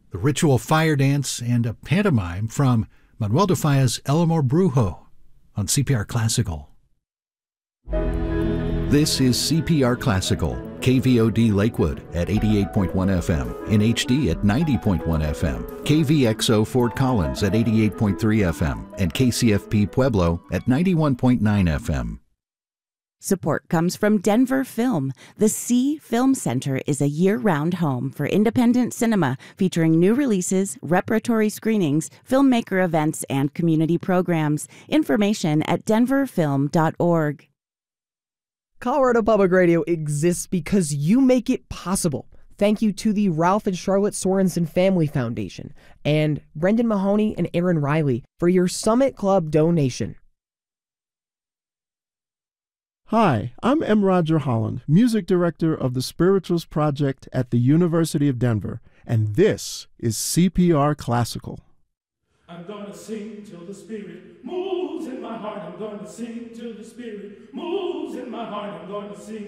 the ritual fire dance, and a pantomime from Manuel de Falla's El Amor Brujo on CPR Classical. This is CPR Classical, KVOD Lakewood at 88.1 FM, in HD at 90.1 FM, KVXO Fort Collins at 88.3 FM, and KCFP Pueblo at 91.9 FM. Support comes from Denver Film. The C Film Center is a year-round home for independent cinema featuring new releases, repertory screenings, filmmaker events, and community programs. Information at denverfilm.org. Colorado Public Radio exists because you make it possible. Thank you to the Ralph and Charlotte Sorensen Family Foundation and Brendan Mahoney and Aaron Riley for your Summit Club donation. Hi, I'm M. Roger Holland, Music Director of the Spirituals Project at the University of Denver, and this is CPR Classical. I'm gonna sing till the Spirit moves in my heart. I'm gonna sing till the Spirit moves in my heart. I'm gonna sing